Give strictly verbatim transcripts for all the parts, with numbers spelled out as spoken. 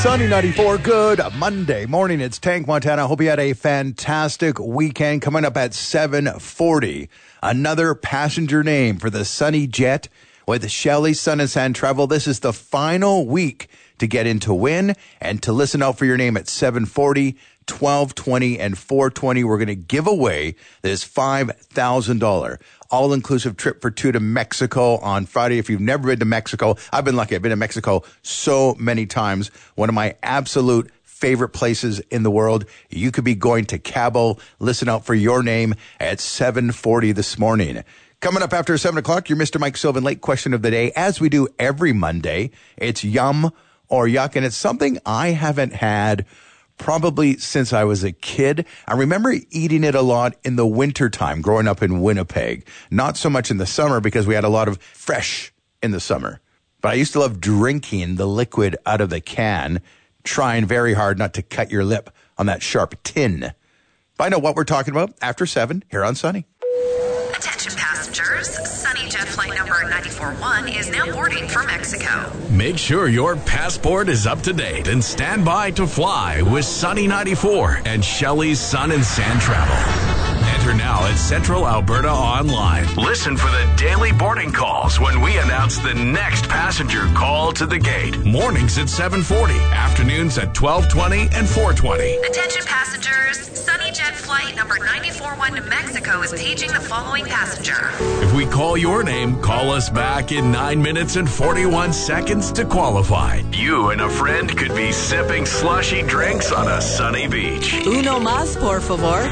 Sunny ninety-four, good Monday morning. It's Tank Montana. I hope you had a fantastic weekend. Coming up at seven forty, another passenger name for the Sunny Jet with Shelley Sun and Sand Travel. This is the final week to get in to win and to listen out for your name at seven forty, twelve twenty, and four twenty. We're going to give away this five thousand dollars all-inclusive trip for two to Mexico on Friday. If you've never been to Mexico, I've been lucky. I've been to Mexico so many times. One of my absolute favorite places in the world. You could be going to Cabo. Listen out for your name at seven forty this morning. Coming up after seven o'clock, your Mister Mike Sylvan Lake question of the day. As we do every Monday, it's yum or yuck, and it's something I haven't had probably since I was a kid. I remember eating it a lot in the wintertime growing up in Winnipeg. Not so much in the summer because we had a lot of fresh in the summer. But I used to love drinking the liquid out of the can, trying very hard not to cut your lip on that sharp tin. Find out what we're talking about after seven here on Sunny. Attention passengers, Sunny Jet flight number nine four one is now boarding for Mexico. Make sure your passport is up to date and stand by to fly with Sunny ninety-four and Shelley's Sun and Sand Travel. Enter now at Central Alberta Online. Listen for the daily boarding calls when we announce the next passenger call to the gate. Mornings at seven forty, afternoons at twelve twenty and four twenty. Attention passengers, Sunny Jet flight number nine four one to Mexico is paging the following passenger. If we call your name, call us back in nine minutes and forty-one seconds to qualify. You and a friend could be sipping slushy drinks on a sunny beach. Uno más, por favor.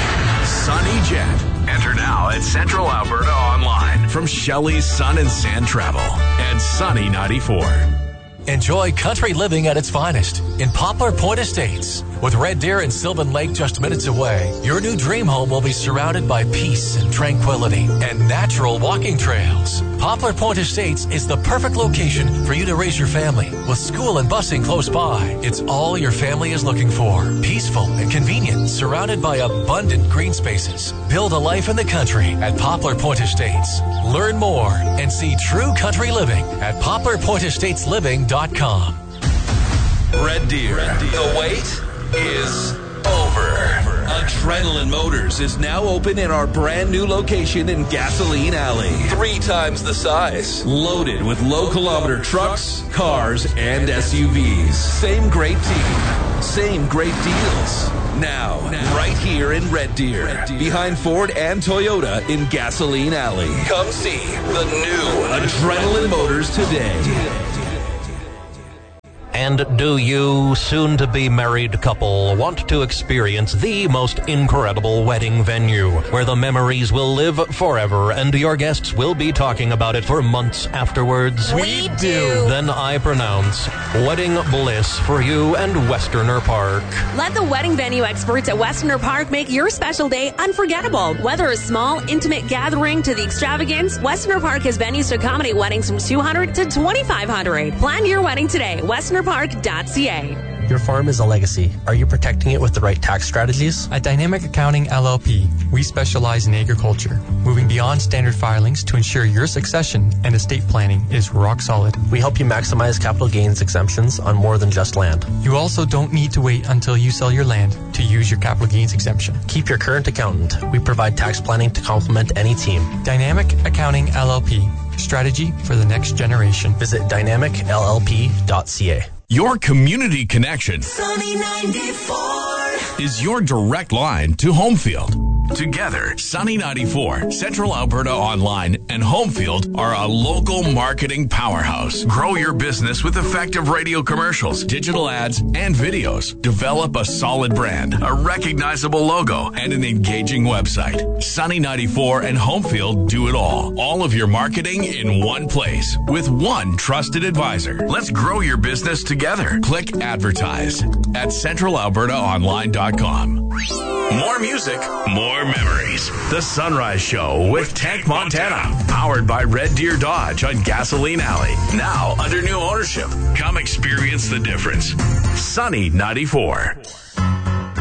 Sunny Jet. Enter now at Central Alberta Online from Shelley's Sun and Sand Travel and Sunny ninety-four. Enjoy country living at its finest in Poplar Point Estates. With Red Deer and Sylvan Lake just minutes away, your new dream home will be surrounded by peace and tranquility and natural walking trails. Poplar Point Estates is the perfect location for you to raise your family. With school and busing close by, it's all your family is looking for. Peaceful and convenient, surrounded by abundant green spaces. Build a life in the country at Poplar Point Estates. Learn more and see true country living at poplar point estates living dot com. Red Deer. Red Deer. The wait is over. Adrenaline Motors is now open in our brand new location in Gasoline Alley. Three times the size. Loaded with low kilometer trucks, cars, and S U Vs. Same great team. Same great deals. Now, now right here in Red Deer, Red Deer, behind Ford and Toyota in Gasoline Alley. Come see the new Adrenaline Motors today. And do you, soon-to-be married couple, want to experience the most incredible wedding venue where the memories will live forever and your guests will be talking about it for months afterwards? We do. Then I pronounce wedding bliss for you and Westerner Park. Let the wedding venue experts at Westerner Park make your special day unforgettable. Whether a small, intimate gathering to the extravagance, Westerner Park has venues to accommodate weddings from two hundred to twenty-five hundred. Plan your wedding today. Westerner Park dot c a. Your farm is a legacy. Are you protecting it with the right tax strategies? At Dynamic Accounting L L P, we specialize in agriculture, moving beyond standard filings to ensure your succession and estate planning is rock solid. We help you maximize capital gains exemptions on more than just land. You also don't need to wait until you sell your land to use your capital gains exemption. Keep your current accountant. We provide tax planning to complement any team. Dynamic Accounting L L P, strategy for the next generation. Visit dynamic l l p dot c a. Your community connection Sunny ninety-four is your direct line to Homefield. Together, Sunny ninety-four, Central Alberta Online, and Homefield are a local marketing powerhouse. Grow your business with effective radio commercials, digital ads, and videos. Develop a solid brand, a recognizable logo, and an engaging website. Sunny ninety-four and Homefield do it all. All of your marketing in one place with one trusted advisor. Let's grow your business together. Click advertise at central alberta online dot com. More music, more memories. The Sunrise Show with Tank Montana. Powered by Red Deer Dodge on Gasoline Alley. Now under new ownership. Come experience the difference. Sunny ninety-four.